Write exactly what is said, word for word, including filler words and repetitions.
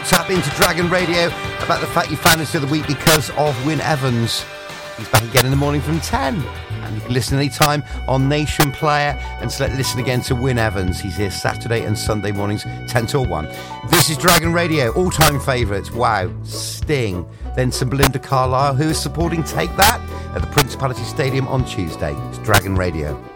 WhatsApp into Dragon Radio about the fact you found us the other week because of Wyn Evans. He's back again in the morning from ten. And you can listen anytime on Nation Player and select listen again to Wyn Evans. He's here Saturday and Sunday mornings, ten till one. This is Dragon Radio, all-time favourites. Wow, Sting. Then some Belinda Carlisle, who is supporting Take That at the Principality Stadium on Tuesday. It's Dragon Radio.